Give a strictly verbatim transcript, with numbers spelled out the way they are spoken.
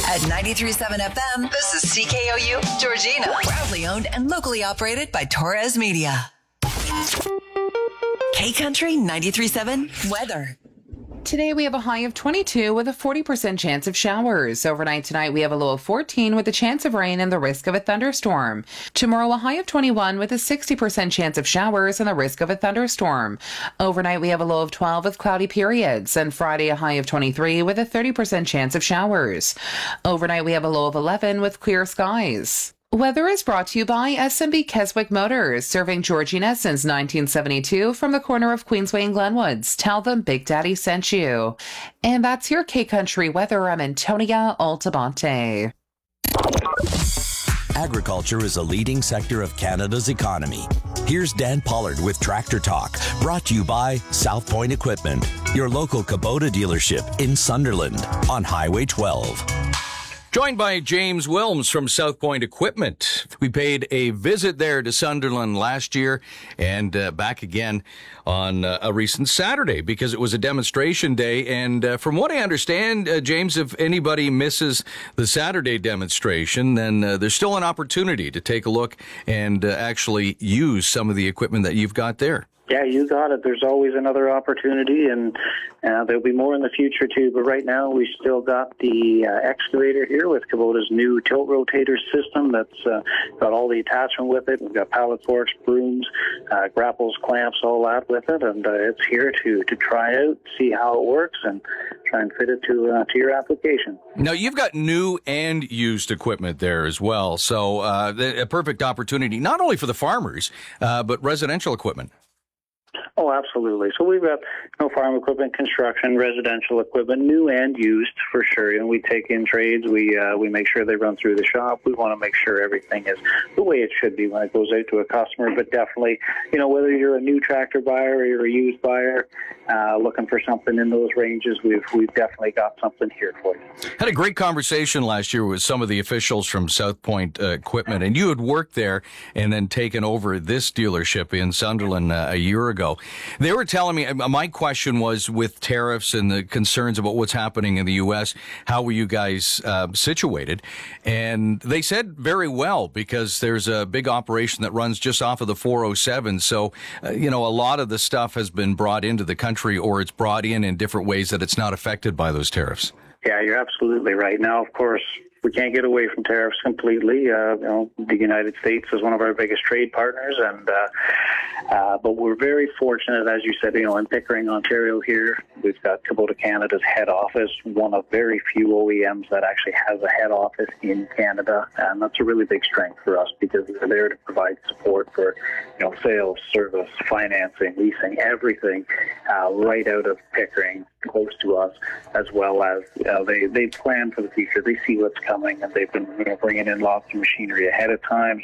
At ninety-three point seven F M, this is C K O U Georgina. Proudly owned and locally operated by Torres Media. K-Country ninety-three point seven weather. Today we have a high of twenty-two with a forty percent chance of showers. Overnight tonight we have a low of fourteen with a chance of rain and the risk of a thunderstorm. Tomorrow a high of twenty-one with a sixty percent chance of showers and the risk of a thunderstorm. Overnight we have a low of twelve with cloudy periods. And Friday a high of twenty-three with a thirty percent chance of showers. Overnight we have a low of eleven with clear skies. Weather is brought to you by S and B Keswick Motors, serving Georgina since nineteen seventy-two from the corner of Queensway and Glenwoods. Tell them Big Daddy sent you. And that's your K-Country weather. I'm Antonia Altamonte. Agriculture is a leading sector of Canada's economy. Here's Dan Pollard with Tractor Talk, brought to you by South Point Equipment, your local Kubota dealership in Sunderland on Highway twelve. Joined by James Wilms from South Point Equipment. We paid a visit there to Sunderland last year and uh, back again on uh, a recent Saturday because it was a demonstration day. And uh, from what I understand, uh, James, if anybody misses the Saturday demonstration, then uh, there's still an opportunity to take a look and uh, actually use some of the equipment that you've got there. Yeah, you got it. There's always another opportunity, and uh, there'll be more in the future, too. But right now, we still got the uh, excavator here with Kubota's new tilt rotator system that's uh, got all the attachment with it. We've got pallet forks, brooms, uh, grapples, clamps, all that with it. And uh, it's here to, to try out, see how it works, and try and fit it to, uh, to your application. Now, you've got new and used equipment there as well. So uh, a perfect opportunity, not only for the farmers, uh, but residential equipment. Oh, absolutely. So we've got, you know, farm equipment, construction, residential equipment, new and used for sure. You know, we take in trades. We uh, we make sure they run through the shop. We want to make sure everything is the way it should be when it goes out to a customer. But definitely, you know, whether you're a new tractor buyer or you're a used buyer, uh, looking for something in those ranges, we've we've definitely got something here for you. Had a great conversation last year with some of the officials from South Point uh, Equipment, and you had worked there and then taken over this dealership in Sunderland uh, a year ago. They were telling me, my question was with tariffs and the concerns about what's happening in the U S, how were you guys uh, situated? And they said very well, because there's a big operation that runs just off of the four oh seven. So, uh, you know, a lot of the stuff has been brought into the country, or it's brought in in different ways that it's not affected by those tariffs. Yeah, you're absolutely right. Now, of course, we can't get away from tariffs completely. Uh, you know, the United States is one of our biggest trade partners, and uh, uh, but we're very fortunate, as you said, you know, in Pickering, Ontario here, we've got Kubota Canada's head office, one of very few O E Ms that actually has a head office in Canada, and that's a really big strength for us because they're there to provide support for, you know, sales, service, financing, leasing, everything uh, right out of Pickering, close to us, as well as uh, they, they plan for the future. They see what's coming, and they've been, you know, bringing in lots of machinery ahead of time.